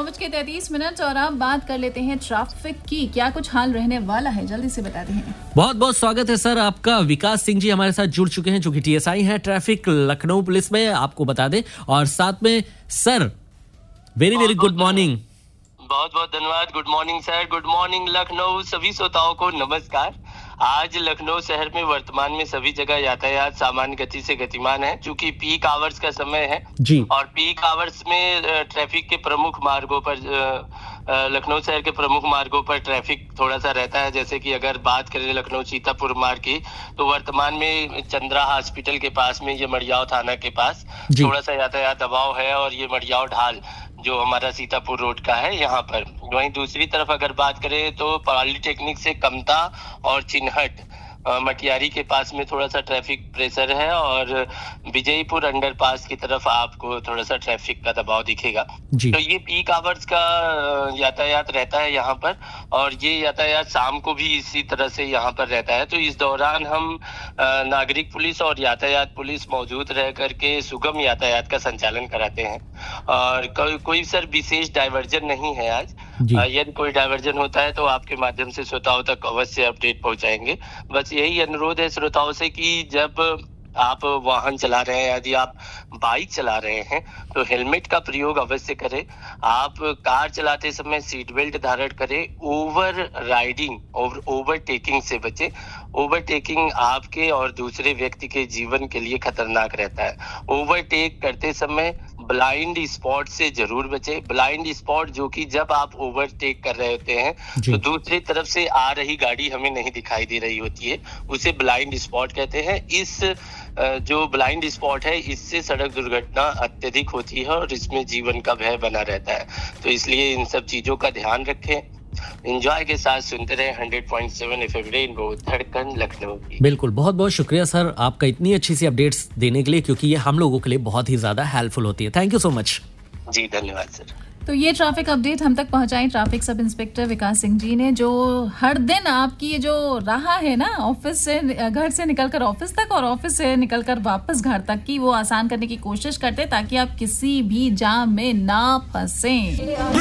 9:33 और आप बात कर लेते हैं ट्रैफिक की। क्या कुछ हाल रहने वाला है, जल्दी से बताते हैं। बहुत बहुत स्वागत है सर आपका। विकास सिंह जी हमारे साथ जुड़ चुके हैं जो कि टीएसआई हैं ट्रैफिक लखनऊ पुलिस में, आपको बता दें। और साथ में सर वेरी गुड मॉर्निंग। बहुत बहुत धन्यवाद। Good morning sir, good morning Lucknow. सभी श्रोताओं को नमस्कार। आज लखनऊ शहर में वर्तमान में सभी जगह यातायात सामान्य गति से गतिमान है, चूंकि पीक आवर्स का समय है जी। और पीक आवर्स में ट्रैफिक के प्रमुख मार्गों पर लखनऊ शहर के प्रमुख मार्गों पर ट्रैफिक थोड़ा सा रहता है। जैसे कि अगर बात करें लखनऊ सीतापुर मार्ग की, तो वर्तमान में चंद्रा हॉस्पिटल के पास में ये मड़ियाव थाना के पास थोड़ा सा यातायात दबाव है, और ये मड़ियाव ढाल जो हमारा सीतापुर रोड का है यहाँ पर। वहीं दूसरी तरफ अगर बात करें तो पॉलिटेक्निक से कमता और चिन्हट मटियारी के पास में थोड़ा सा ट्रैफिक प्रेशर है, और विजयपुर अंडरपास की तरफ आपको थोड़ा सा ट्रैफिक का दबाव दिखेगा। तो ये पीक आवर्स का यातायात रहता है यहाँ पर, और ये यातायात शाम को भी इसी तरह से यहाँ पर रहता है। तो इस दौरान हम नागरिक पुलिस और यातायात पुलिस मौजूद रह करके सुगम यातायात का संचालन कराते हैं। और कोई सर विशेष डायवर्जन नहीं है आज। यदि कोई डायवर्जन होता है तो आपके माध्यम से श्रोताओं तक अवश्य अपडेट पहुंचाएंगे। बस यही अनुरोध है श्रोताओं से कि जब आप वाहन चला रहे हैं, यदि आप बाइक चला रहे हैं तो हेलमेट का प्रयोग अवश्य करें। आप कार चलाते समय सीट बेल्ट धारण करें। ओवर राइडिंग और ओवरटेकिंग से बचें। ओवरटेकिंग आपके और दूसरे व्यक्ति के जीवन के लिए खतरनाक रहता है। ओवरटेक करते समय ब्लाइंड स्पॉट से जरूर बचे। ब्लाइंड स्पॉट जो कि जब आप ओवरटेक कर रहे होते हैं तो दूसरी तरफ से आ रही गाड़ी हमें नहीं दिखाई दे रही होती है, उसे ब्लाइंड स्पॉट कहते हैं। इस जो ब्लाइंड स्पॉट है, इससे सड़क दुर्घटना अत्यधिक होती है और इसमें जीवन का भय बना रहता है। तो इसलिए इन सब चीजों का ध्यान रखें। एंजॉय के साथ सुनते रहे 100.7 FM रेनबो धड़कन लखनऊ की। बिल्कुल, बहुत बहुत शुक्रिया सर आपका इतनी अच्छी सी अपडेट्स देने के लिए, क्योंकि ये हम लोगों के लिए बहुत ही ज्यादा हेल्पफुल होती है। थैंक यू सो मच जी, धन्यवाद सर। तो ये ट्रैफिक अपडेट हम तक पहुंचाई ट्रैफिक सब इंस्पेक्टर विकास सिंह जी ने, जो हर दिन आपकी ये जो रहा है ना, ऑफिस से घर से निकलकर ऑफिस तक और ऑफिस से निकलकर वापस घर तक की, वो आसान करने की कोशिश करते ताकि आप किसी भी जाम में ना फंसें।